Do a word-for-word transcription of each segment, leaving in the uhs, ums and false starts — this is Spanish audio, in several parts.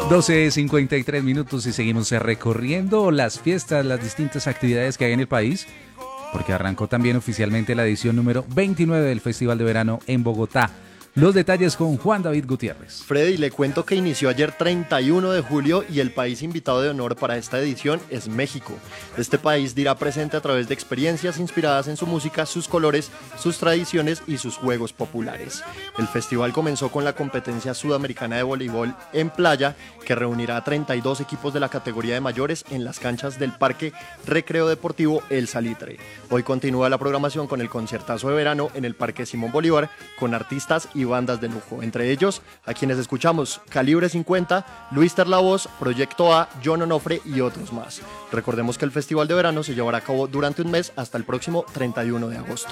doce cincuenta y tres minutos y seguimos recorriendo las fiestas, las distintas actividades que hay en el país, porque arrancó también oficialmente la edición número veintinueve del Festival de Verano en Bogotá. Los detalles con Juan David Gutiérrez. Freddy, le cuento que inició ayer treinta y uno de julio y el país invitado de honor para esta edición es México. Este país dirá presente a través de experiencias inspiradas en su música, sus colores, sus tradiciones y sus juegos populares. El festival comenzó con la competencia sudamericana de voleibol en playa, que reunirá a treinta y dos equipos de la categoría de mayores en las canchas del Parque Recreo Deportivo El Salitre. Hoy continúa la programación con el conciertazo de verano en el Parque Simón Bolívar con artistas y bandas de lujo, entre ellos a quienes escuchamos: Calibre cincuenta, Luis Terlavoz, Proyecto A, John Onofre y otros más. Recordemos que el Festival de Verano se llevará a cabo durante un mes hasta el próximo treinta y uno de agosto.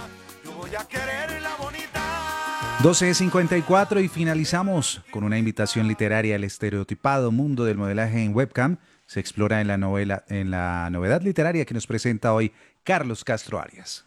doce cincuenta y cuatro y finalizamos con una invitación literaria. El estereotipado mundo del modelaje en webcam se explora en la novela, en la novedad literaria que nos presenta hoy Carlos Castro Arias.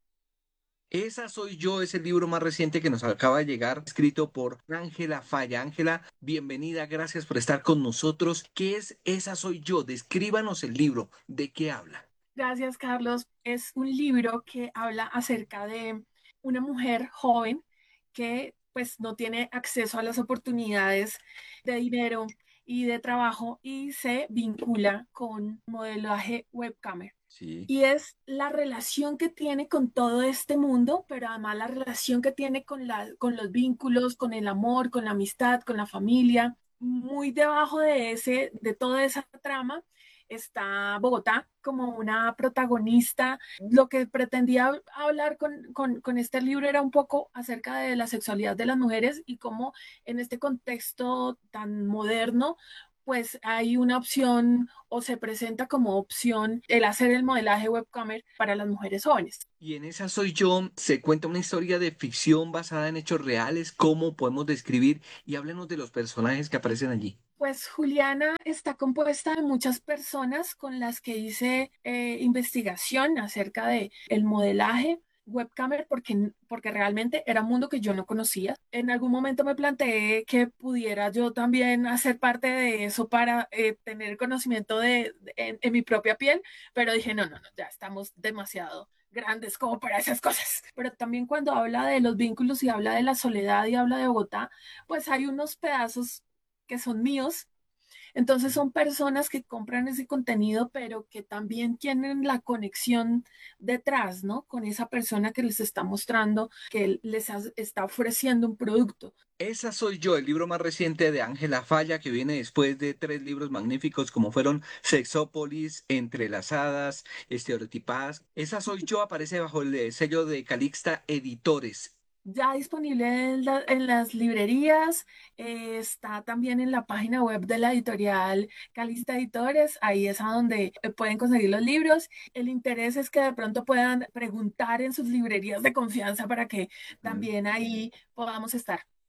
Esa soy yo, es el libro más reciente que nos acaba de llegar, escrito por Ángela Falla. Ángela, bienvenida, gracias por estar con nosotros. ¿Qué es Esa soy yo? Descríbanos el libro, ¿de qué habla? Gracias, Carlos. Es un libro que habla acerca de una mujer joven que pues no tiene acceso a las oportunidades de dinero y de trabajo y se vincula con modelaje webcamer. Sí. Y es la relación que tiene con todo este mundo, pero además la relación que tiene con, la, con los vínculos, con el amor, con la amistad, con la familia. Muy debajo de, ese, de toda esa trama está Bogotá como una protagonista. Lo que pretendía hablar con, con, con este libro era un poco acerca de la sexualidad de las mujeres y cómo en este contexto tan moderno pues hay una opción o se presenta como opción el hacer el modelaje webcamer para las mujeres jóvenes. Y en Esa soy yo se cuenta una historia de ficción basada en hechos reales. ¿Cómo podemos describir? Y háblenos de los personajes que aparecen allí. Pues Juliana está compuesta de muchas personas con las que hice eh, investigación acerca de el modelaje webcamer porque, porque realmente era un mundo que yo no conocía. En algún momento me planteé que pudiera yo también hacer parte de eso para eh, tener conocimiento de, de en, en mi propia piel, pero dije, no, no, no, ya estamos demasiado grandes como para esas cosas. Pero también cuando habla de los vínculos y habla de la soledad y habla de Bogotá, pues hay unos pedazos que son míos. Entonces son personas que compran ese contenido, pero que también tienen la conexión detrás, ¿no? Con esa persona que les está mostrando, que les está ofreciendo un producto. Esa soy yo, el libro más reciente de Ángela Falla, que viene después de tres libros magníficos como fueron Sexópolis, Entrelazadas, Estereotipadas. Esa soy yo aparece bajo el sello de Calixta Editores. Ya disponible en, la, en las librerías, eh, está también en la página web de la editorial Calista Editores, ahí es a donde eh, pueden conseguir los libros. El interés es que de pronto puedan preguntar en sus librerías de confianza para que también ahí podamos estar.